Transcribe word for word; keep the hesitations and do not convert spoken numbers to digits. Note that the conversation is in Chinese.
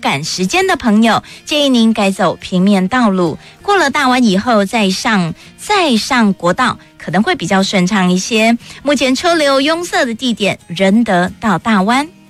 赶时间的朋友，建议您改走平面道路，过了大湾以后再上再上国道，可能会比较顺畅一些。目前车流拥塞的地点，仁德到大湾。